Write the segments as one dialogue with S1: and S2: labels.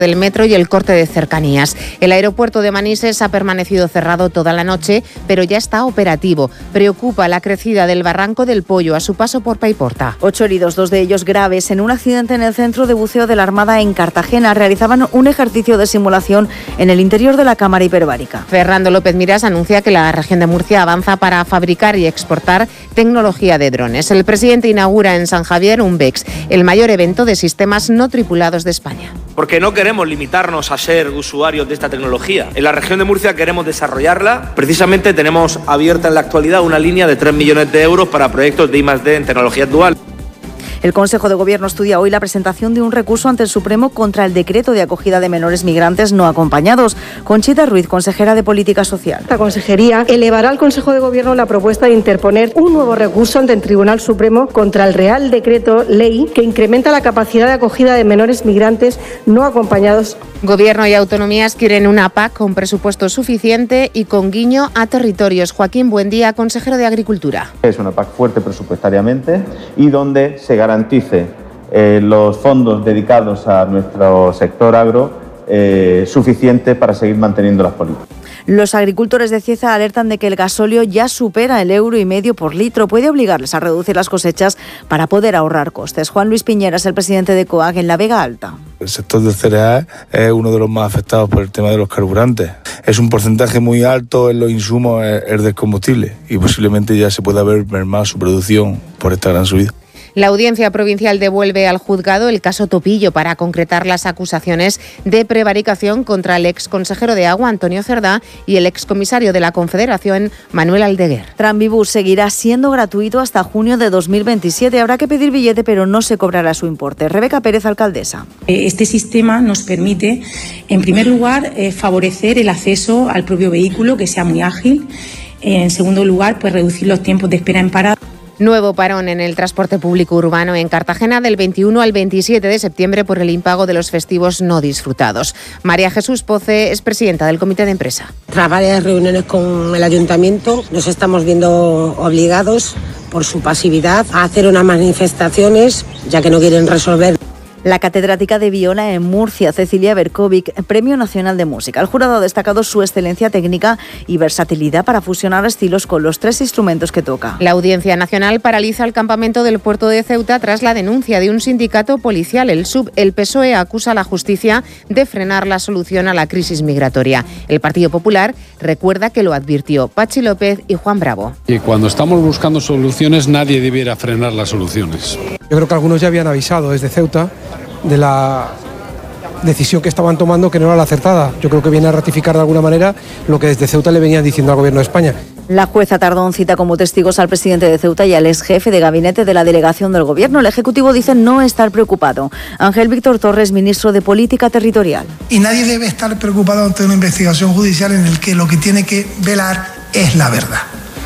S1: del metro y el corte de cercanías. El aeropuerto de Manises ha permanecido cerrado toda la noche, pero ya está operativo. Preocupa la crecida del barranco del Pollo a su paso por Paiporta.
S2: 8 heridos, 2 de ellos graves, en un accidente en el centro de buceo de la Armada en Cartagena. Realizaban un ejercicio de simulación en el interior de la cámara hiperbárica.
S1: Fernando López Miras anuncia que la región de Murcia avanza para fabricar y exportar tecnología de drones. El presidente inaugura en San Javier un BEX, el mayor evento de sistemas no tripulados de España.
S3: Porque no queremos limitarnos a ser usuarios de esta tecnología. En la región de Murcia queremos desarrollarla. Precisamente tenemos abierta en la actualidad una línea de 3 millones de euros para proyectos de I+D en tecnologías dual.
S2: El Consejo de Gobierno estudia hoy la presentación de un recurso ante el Supremo contra el decreto de acogida de menores migrantes no acompañados. Conchita Ruiz, consejera de Política Social.
S4: La Consejería elevará al Consejo de Gobierno la propuesta de interponer un nuevo recurso ante el Tribunal Supremo contra el Real Decreto Ley que incrementa la capacidad de acogida de menores migrantes no acompañados.
S1: Gobierno y autonomías quieren una PAC con presupuesto suficiente y con guiño a territorios. Joaquín Buendía, consejero de Agricultura.
S5: Es una PAC fuerte presupuestariamente y donde se garantice los fondos dedicados a nuestro sector agro suficientes para seguir manteniendo las políticas.
S2: Los agricultores de Cieza alertan de que el gasóleo ya supera el €1,5 por litro. Puede obligarles a reducir las cosechas para poder ahorrar costes. Juan Luis Piñera es el presidente de COAG en la Vega Alta.
S6: El sector del cereal es uno de los más afectados por el tema de los carburantes. Es un porcentaje muy alto en los insumos, el del combustible, y posiblemente ya se pueda ver mermada su producción por esta gran subida.
S1: La Audiencia Provincial devuelve al juzgado el caso Topillo para concretar las acusaciones de prevaricación contra el exconsejero de Agua, Antonio Cerdá, y el excomisario de la Confederación, Manuel Aldeguer.
S2: Tranvibus seguirá siendo gratuito hasta junio de 2027. Habrá que pedir billete, pero no se cobrará su importe. Rebeca Pérez, alcaldesa.
S7: Este sistema nos permite, en primer lugar, favorecer el acceso al propio vehículo, que sea muy ágil. En segundo lugar, pues reducir los tiempos de espera en parada.
S1: Nuevo parón en el transporte público urbano en Cartagena del 21 al 27 de septiembre por el impago de los festivos no disfrutados. María Jesús Poce es presidenta del comité de empresa.
S8: Tras varias reuniones con el ayuntamiento, nos estamos viendo obligados por su pasividad a hacer unas manifestaciones, ya que no quieren resolver.
S2: La catedrática de viola en Murcia, Cecilia Berkovic, Premio Nacional de Música. El jurado ha destacado su excelencia técnica y versatilidad para fusionar estilos con los 3 instrumentos que toca.
S1: La Audiencia Nacional paraliza el campamento del puerto de Ceuta tras la denuncia de un sindicato policial. El PSOE acusa a la justicia de frenar la solución a la crisis migratoria. El Partido Popular recuerda que lo advirtió Pachi López y Juan Bravo.
S9: Y cuando estamos buscando soluciones, nadie debiera frenar las soluciones.
S10: Yo creo que algunos ya habían avisado desde Ceuta de la decisión que estaban tomando, que no era la acertada. Yo creo que viene a ratificar de alguna manera lo que desde Ceuta le venían diciendo al Gobierno de España.
S2: La jueza Tardón cita como testigos al presidente de Ceuta y al ex jefe de gabinete de la delegación del Gobierno. El Ejecutivo dice no estar preocupado. Ángel Víctor Torres, ministro de Política Territorial.
S11: Y nadie debe estar preocupado ante una investigación judicial en la que lo que tiene que velar es la verdad,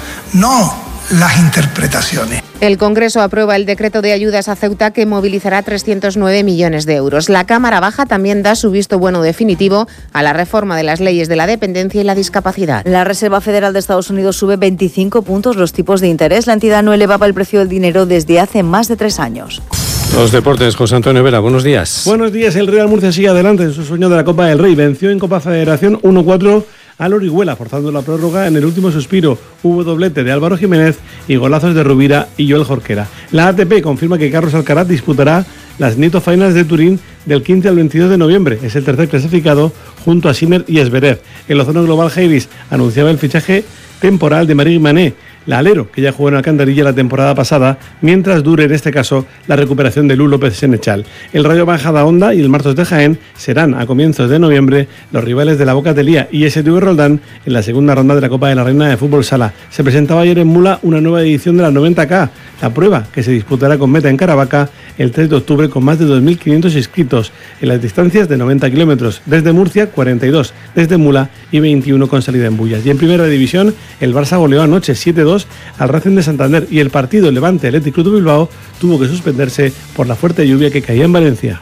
S11: no las interpretaciones.
S1: El Congreso aprueba el decreto de ayudas a Ceuta que movilizará 309 millones de euros. La Cámara Baja también da su visto bueno definitivo a la reforma de las leyes de la dependencia y la discapacidad.
S2: La Reserva Federal de Estados Unidos sube 25 puntos los tipos de interés. La entidad no elevaba el precio del dinero desde hace más de 3 años.
S9: Los deportes, José Antonio Vera, buenos días.
S12: Buenos días, el Real Murcia sigue adelante en su sueño de la Copa del Rey. Venció en Copa Federación 1-4 al Orihuela, forzando la prórroga en el último suspiro. Hubo doblete de Álvaro Jiménez y golazos de Rubira y Joel Jorquera. La ATP confirma que Carlos Alcaraz disputará las Nieto Finals de Turín del 15 al 22 de noviembre. Es el tercer clasificado junto a Sinner y Zverev. El Ozono Global Heiris anunciaba el fichaje temporal de Marie Mané, la alero, que ya jugó en Alcantarilla la temporada pasada, mientras dure en este caso la recuperación de Lu López Senechal. El Rayo Majadahonda y el Martos de Jaén serán a comienzos de noviembre los rivales de la Boca Telía y STV Roldán en la segunda ronda de la Copa de la Reina de Fútbol Sala. Se presentaba ayer en Mula una nueva edición de la 90K, la prueba que se disputará con meta en Caravaca el 3 de octubre con más de 2.500 inscritos en las distancias de 90 kilómetros, desde Murcia 42, desde Mula y 21 con salida en Bullas. Y en Primera División el Barça goleó anoche 7-2 al Racing de Santander y el partido Levante Athletic Club de Bilbao tuvo que suspenderse por la fuerte lluvia que caía en Valencia.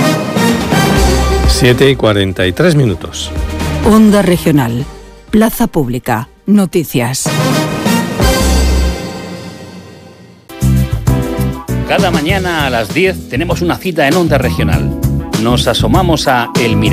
S9: 7:43.
S13: Onda Regional, Plaza Pública, Noticias.
S14: Cada mañana a las 10 tenemos una cita en Onda Regional. nos asomamos a El Mirador.